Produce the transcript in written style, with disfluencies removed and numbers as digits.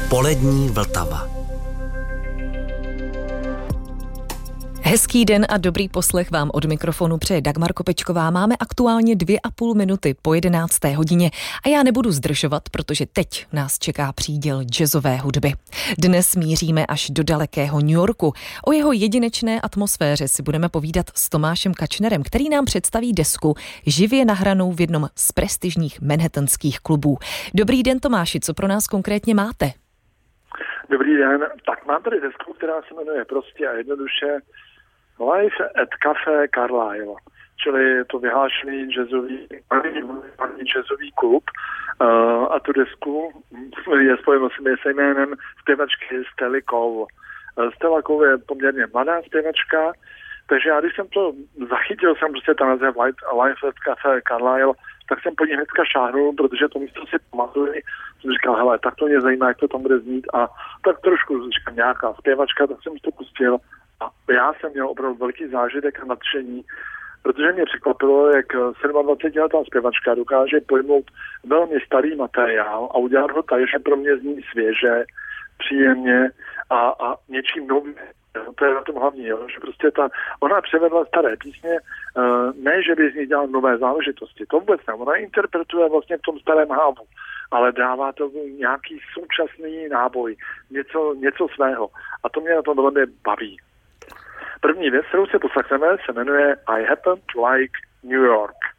Polední Vltava. Hezký den a dobrý poslech vám od mikrofonu přeje Dagmar Kopečková. Máme aktuálně 2,5 minuty po 11. hodině a já nebudu zdržovat, protože teď nás čeká příděl jazzové hudby. Dnes míříme až do dalekého New Yorku. O jeho jedinečné atmosféře si budeme povídat s Tomášem Kačnerem, který nám představí desku živě nahranou v jednom z prestižních manhattanských klubů. Dobrý den, Tomáši, co pro nás konkrétně máte? Dobrý den, tak mám tady desku, která se jmenuje prostě a jednoduše Live at Café Carlyle, čili je to vyhlášený jazzový klub a tu desku je spojeno se jménem zpěvačky Stelly Cole. Stella Cole je poměrně mladá zpěvačka, takže já když jsem to zachytil, jsem prostě ten název Live at Café Carlyle, tak jsem po ní hnedka šáhnul, protože to místo si pamatuju. Jsem říkal, hele, tak to mě zajímá, jak to tam bude znít a tak trošku říkám nějaká zpěvačka, tak jsem to pustil. A já jsem měl opravdu velký zážitek a nadšení, protože mě překvapilo, jak 27letá zpěvačka dokáže pojmout velmi starý materiál a udělat ho tak, že pro mě zní svěže, příjemně a něčím novým. To je na tom hlavní, jo? Že prostě ona převedla staré písně, ne, že by z ní dělala nové záležitosti, to vůbec ne, ona interpretuje vlastně v tom starém hávu, ale dává to nějaký současný náboj, něco svého a to mě na tom velmi baví. První věc, kterou se poslechneme, se jmenuje I Happen to Like New York.